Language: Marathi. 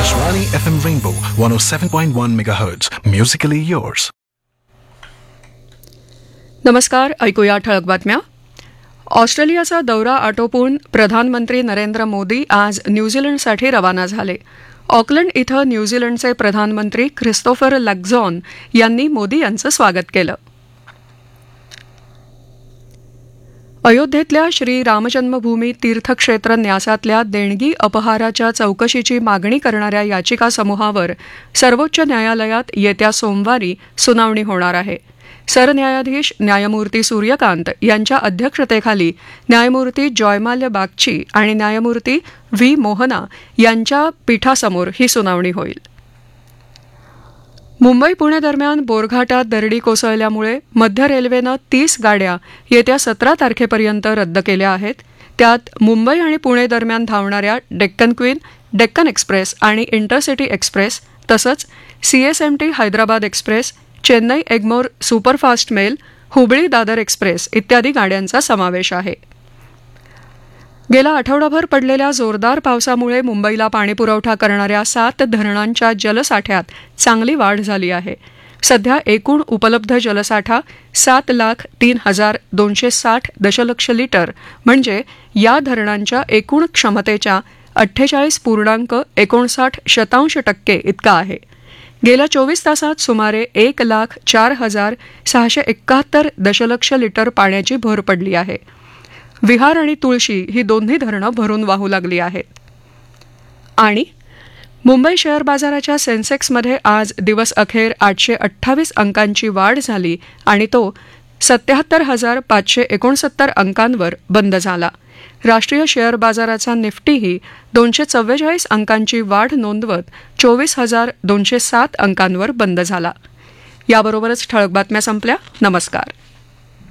Akashvani FM Rainbow 107.1 MHz. Musically yours. नमस्कार. ऐकूया ठळक बातम्या. ऑस्ट्रेलियाचा दौरा आटोपून प्रधानमंत्री नरेंद्र मोदी आज न्यूझीलंडसाठी रवाना झाले. ऑकलंड इथं न्यूझीलंडचे प्रधानमंत्री ख्रिस्तोफर लक्झॉन यांनी मोदी यांचं स्वागत केलं. अयोध्येतल्या श्री रामजन्मभूमी तीर्थक्षेत्र न्यासातल्या देणगी अपहाराच्या चौकशीची मागणी करणाऱ्या याचिका समूहावर सर्वोच्च न्यायालयात येत्या सोमवारी सुनावणी होणार आहे. सरन्यायाधीश न्यायमूर्ती सूर्यकांत यांच्या अध्यक्षतेखाली न्यायमूर्ती जॉयमाल्य बागची आणि न्यायमूर्ती व्ही मोहना यांच्या पीठासमोर ही सुनावणी होईल. मुंबई पुणे दरम्यान बोरघाटात दरडी कोसळल्यामुळे मध्य रेल्वेनं 30 गाड्या येत्या 17 तारखेपर्यंत रद्द केल्या आहेत. त्यात मुंबई आणि पुणे दरम्यान धावणाऱ्या डेक्कन क्वीन, डेक्कन एक्सप्रेस आणि इंटरसिटी एक्सप्रेस तसंच CSMT Hyderabad express, Chennai Egmore superfast mail, Hubli Dadar express इत्यादी गाड्यांचा समावेश आहे. गेला आठवडाभर पडलेल्या जोरदार पावसामुळे मुंबईला पाणीपुरवठा करणाऱ्या 7 धरणांच्या जलसाठ्यात चांगली वाढ झाली आहे. सध्या एकूण उपलब्ध जलसाठा 7,03,260 दशलक्ष लिटर म्हणजे या धरणांच्या एकूण क्षमतेच्या 48.59% इतका आहे. गेल्या 24 तासात सुमारे 1,04,671 दशलक्ष लिटर पाण्याची भर पडली आहे. विहार आणि तुळशी ही दोन्ही धरणं भरून वाहू लागली आहेत. आणि मुंबई शेअर बाजाराच्या सेन्सेक्समध्ये आज दिवस अखेर 828 अंकांची वाढ झाली आणि तो 77,569 अंकांवर बंद झाला. राष्ट्रीय शेअर बाजाराचा निफ्टीही 244 अंकांची वाढ नोंदवत 24,207 अंकांवर बंद झाला. याबरोबरच ठळक बातम्या संपल्या. नमस्कार.